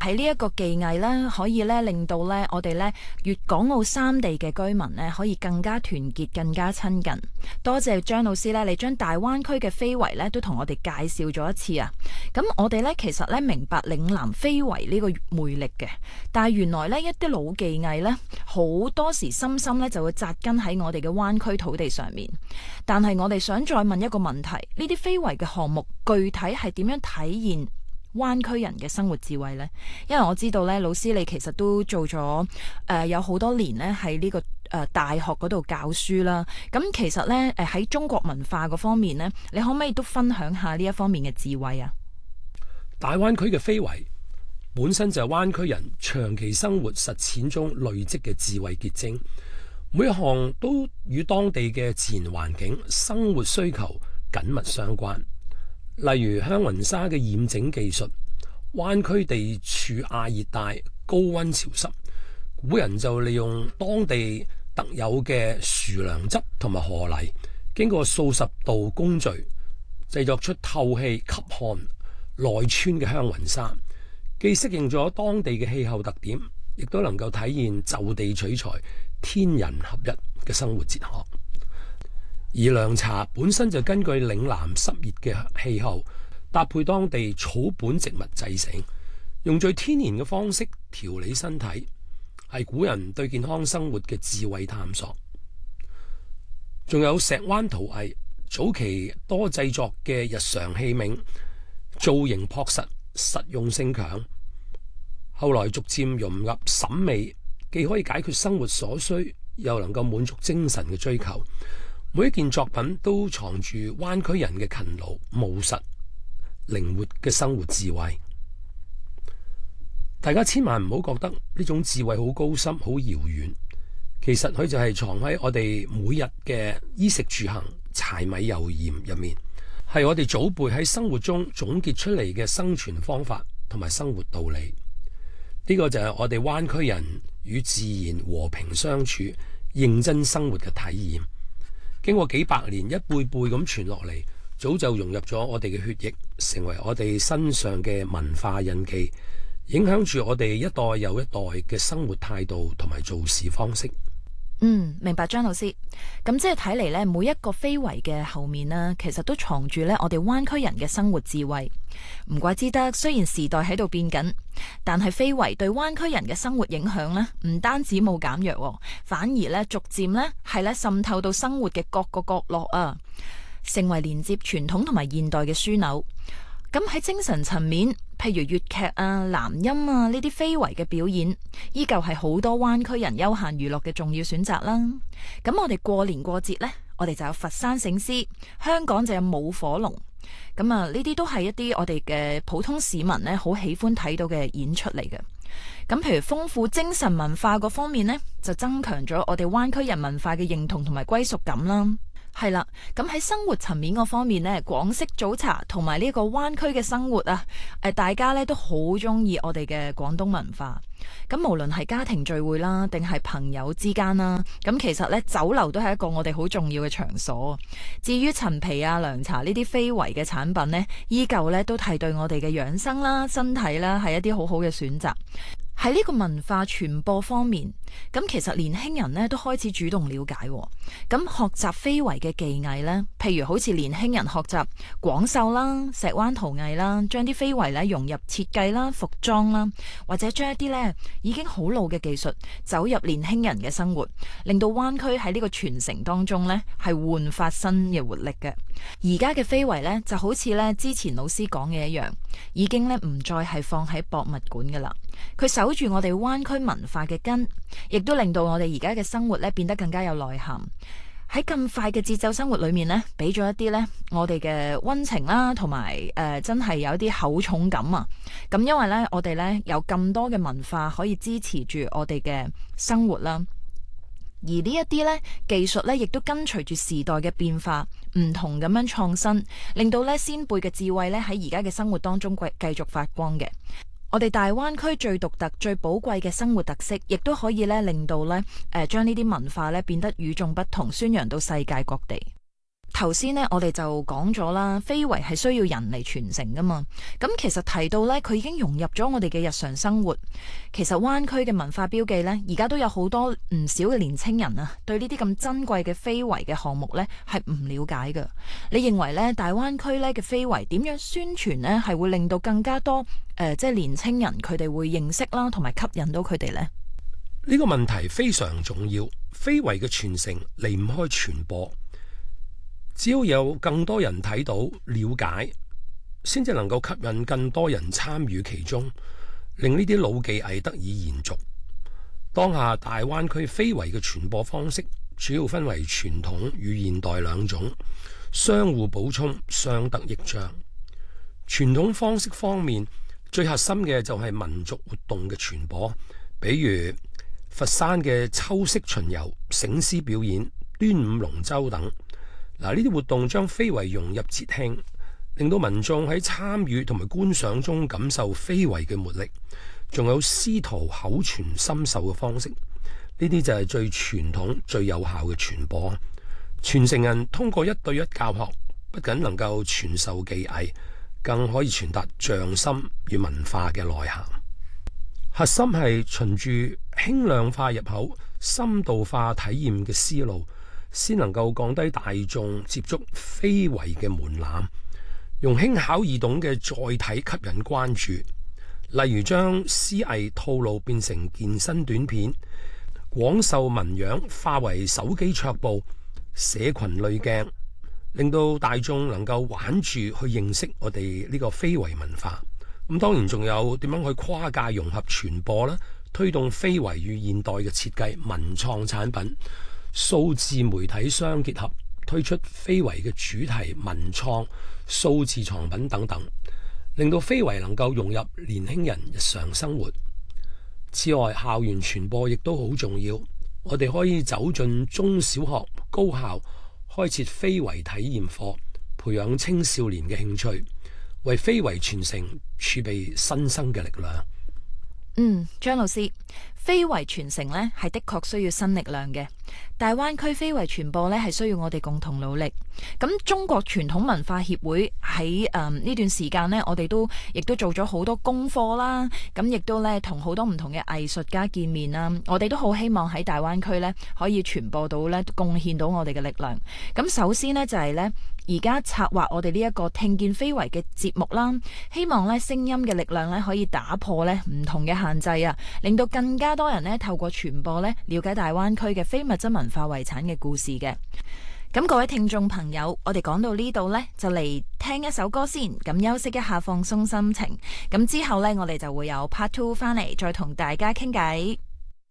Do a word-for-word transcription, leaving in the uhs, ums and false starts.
喺呢一個技藝咧，可以咧令到咧我哋咧粵港澳三地嘅居民咧可以更加團結、更加親近。多謝張老師咧，你將大灣區嘅非遺咧都同我哋介紹咗一次啊！咁我哋咧其實咧明白嶺南非遺呢個魅力嘅，但係原來咧一啲老技藝咧好多時深深咧就會紮根喺我哋嘅灣區土地上面。但係我哋想再問一個問題：呢啲非遺嘅項目具體係點樣體現灣區人嘅生活智慧呢？因為我知道咧，老師你其實都做咗誒、呃、有好多年咧喺呢個誒、呃、大學嗰度教書啦。咁其實咧誒喺中國文化嗰方面呢，你可唔可以都分享下呢一方面嘅智慧啊？ 大灣區嘅非遺本身就係灣區人長期生活實踐中累積嘅智慧結晶，每一項都與當地嘅自然環境、生活需求緊密相關。例如香雲紗嘅染整技術，灣區地處亞熱帶，高溫潮濕，古人就利用當地特有嘅樹梁汁同埋河泥，經過數十度工序，製作出透氣吸汗、耐穿嘅香雲紗，既適應咗當地嘅氣候特點，亦都能夠體現就地取材、天人合一嘅生活哲學。而涼茶本身就根據嶺南濕熱嘅氣候，搭配當地草本植物製成，用最天然嘅方式調理身體，係古人對健康生活嘅智慧探索。仲有石灣陶藝，早期多製作嘅日常器皿，造型樸實，實用性強，後來逐漸融入審美，既可以解決生活所需，又能夠滿足精神嘅追求。每一件作品都藏住灣區人嘅勤勞、務實、靈活嘅生活智慧。大家千萬唔好覺得呢種智慧好高深、好遙遠，其實佢就係藏喺我哋每日嘅衣食住行、柴米油鹽入面，係我哋祖輩喺生活中總結出嚟嘅生存方法同埋生活道理。呢個就係我哋灣區人與自然和平相處、認真生活嘅體驗。經過幾百年一輩輩咁傳落嚟，早就融入咗我哋嘅血液，成為我哋身上嘅文化印記，影響住我哋一代又一代嘅生活態度同埋做事方式。 嗯，明白張老師。咁即係睇嚟呢，每一個非遺嘅後面呢，其實都藏住呢我哋灣區人嘅生活智慧。唔怪之得，雖然時代喺度變緊，但係非遺對灣區人嘅生活影響呢，唔單止冇減弱，反而呢逐漸呢係呢滲透到生活嘅各個角落啊，成為連接傳統同埋現代嘅樞紐。咁喺精神層面，譬如粵劇啊、南音啊呢啲非遺嘅表演，依舊係好多灣區人休閒娛樂嘅重要選擇啦。咁我哋過年過節呢，我哋就有佛山醒獅，香港就有舞火龍。咁啊，呢啲都係一啲我哋嘅普通市民呢好喜歡睇到嘅演出嚟嘅。咁譬如豐富精神文化嗰方面呢，就增強咗我哋灣區人文化嘅認同同埋歸屬感啦。係啦，咁喺生活層面嗰方面呢，廣式早茶同埋呢個灣區嘅生活啊，誒，大家呢都好中意我哋嘅廣東文化。咁無論係家庭聚會啦，定係朋友之間啦，咁其實呢酒樓都係一個我哋好重要嘅場所。至於陳皮啊、涼茶呢啲非遺嘅產品呢，依舊呢都係對我哋嘅養生啦、身體啦係一啲好好嘅選擇。喺呢個文化傳播方面，咁其實年輕人呢都開始主動了解，咁學習非遺嘅技藝呢，譬如好似年輕人學習廣繡啦、石灣陶藝啦，將啲非遺呢融入設計啦、服裝啦，或者將一啲呢已經好老嘅技術走入年輕人嘅生活，令到灣區喺呢個傳承當中呢係煥發新嘅活力嘅。而家嘅非遺呢，就好似呢之前老師講嘅一樣，已經呢唔再係放喺博物館噶啦，佢守住我哋灣區文化嘅根，亦都令到我哋而家嘅生活呢變得更加有內涵。喺咁快嘅節奏生活裏面呢，俾咗一啲呢我哋嘅溫情啦，同埋誒真係有一啲厚重感啊！咁因為呢，我哋呢有咁多嘅文化可以支持住我哋嘅生活啦。而呢一啲呢技術呢，亦都跟隨住時代嘅變化，唔同咁樣創新，令到呢先輩嘅智慧呢喺而家嘅生活當中繼繼續發光嘅。我哋大灣區最獨特、最寶貴嘅生活特色，亦都可以呢令到呢誒將呢啲文化呢變得與眾不同，宣揚到世界各地。 頭先呢，我哋就講咗啦，非遺係需要人嚟傳承噶嘛。咁其實提到呢，佢已經融入咗我哋嘅日常生活。其實灣區嘅文化標記呢，而家都有好多唔少嘅年青人啊，對呢啲咁珍貴嘅非遺嘅項目呢，係唔了解㗎。你認為呢，大灣區呢嘅非遺點樣宣傳呢？係會令到更加多誒、呃，即係年青人佢哋會認識啦，同埋吸引到佢哋呢？ 呢個問題非常重要。非遺嘅傳承離唔開傳播。只要有更多人睇到、了解，先至能夠吸引更多人參與其中，令呢啲老技藝得以延續。當下大灣區非遺嘅傳播方式主要分為傳統與現代兩種，相互補充，相得益彰。傳統方式方面，最核心嘅就係民族活動嘅傳播，比如佛山嘅秋色巡遊、醒獅表演、端午龍舟等。嗱，呢啲活動將非遺融入節慶，令到民眾喺參與同埋觀賞中感受非遺嘅活力。仲有師徒口傳心授嘅方式，呢啲就係最傳統、最有效嘅傳播。傳承人通過一對一教學，不僅能夠傳授技藝，更可以傳達匠心與文化嘅內涵。核心係循住輕量化入口、深度化體驗嘅思路，先能夠降低大眾接觸非遺嘅門檻，用輕巧易懂嘅載體吸引關注。例如將詩藝套路變成健身短片，廣繡紋樣化為手機桌布、社群濾鏡，令到大眾能夠玩住去認識我哋呢個非遺文化。咁當然仲有點樣去跨界融合傳播啦，推動非遺與現代嘅設計、文創產品、數字媒體相結合，推出非遺嘅主題文創、數字藏品等等，令到非遺能夠融入年輕人日常生活。此外，校園傳播亦都好重要，我哋可以走進中小學、高校，開設非遺體驗課，培養青少年嘅興趣，為非遺傳承儲備新生嘅力量。 嗯，張老師，非遺傳承呢係的確需要新力量嘅。大灣區非遺傳播呢係需要我哋共同努力。咁中國傳統文化協會喺誒呢段時間呢，我哋都亦都做咗好多功課啦。咁亦都呢同好多唔同嘅藝術家見面啦。我哋都好希望喺大灣區呢可以傳播到呢，貢獻到我哋嘅力量。咁首先呢，就係呢。而家策劃我哋呢一個聽見非遺嘅節目啦，希望咧聲音嘅力量咧可以打破咧唔同嘅限制啊，令到更加多人咧透過傳播咧了解大灣區嘅非物質文化遺產嘅故事嘅。咁各位聽眾朋友，我哋講到呢度呢，就嚟聽一首歌先，咁休息一下，放鬆心情。咁之後呢，我哋就會有 part two 翻嚟，再同大家傾偈。